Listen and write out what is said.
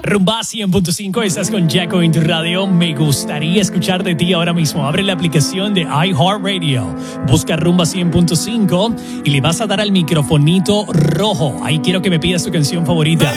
Rumba 100.5, estás con Jacko en tu radio. Me gustaría escuchar de ti ahora mismo. Abre la aplicación de iHeartRadio, busca Rumba 100.5 y le vas a dar al microfonito rojo. Ahí quiero que me pidas tu canción favorita.